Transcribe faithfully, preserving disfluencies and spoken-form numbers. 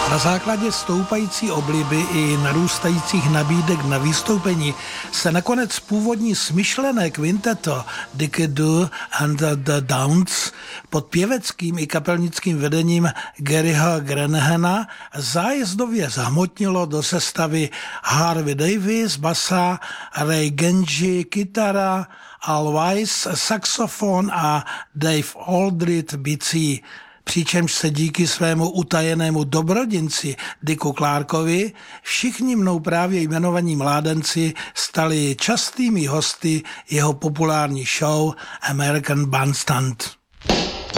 Na základě stoupající obliby i narůstajících nabídek na vystoupení se nakonec původní smyšlené kvinteto Dickie Doo and the Downs pod pěveckým i kapelnickým vedením Garyho Granahana zájezdově zahmotnilo do sestavy Harvey Davis, basa, Ray Genji, kytara, Al Weiss, saxofon a Dave Aldridge bicí. Přičemž se díky svému utajenému dobrodinci Dicku Clarkovi všichni mnou právě jmenovaní mládenci stali častými hosty jeho populární show American Bandstand.